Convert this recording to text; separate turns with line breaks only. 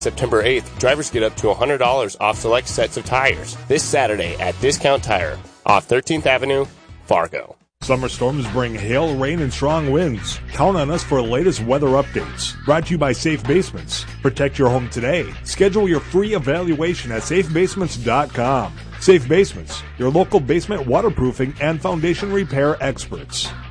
September 8th, drivers get up to $100 off select sets of tires. This Saturday at Discount Tire, off 13th Avenue, Fargo.
Summer storms bring hail, rain, and strong winds. Count on us for the latest weather updates. Brought to you by Safe Basements. Protect your home today. Schedule your free evaluation at safebasements.com. Safe Basements, your local basement waterproofing and foundation repair experts.